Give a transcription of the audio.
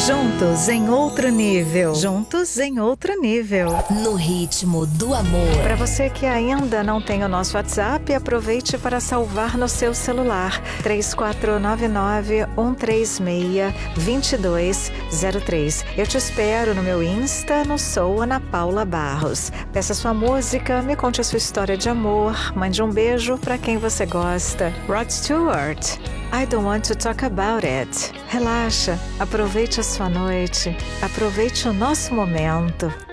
Juntos em outro nível. Juntos em outro nível. No ritmo do amor. Para você que ainda não tem o nosso WhatsApp, aproveite para salvar no seu celular. 3499-136-2203. Eu te espero no meu Insta, no Sou Ana Paula Barros. Peça sua música, me conte a sua história de amor, mande um beijo para quem você gosta. Rod Stewart, I don't want to talk about it. Relaxa, aproveite a sua noite, aproveite o nosso momento.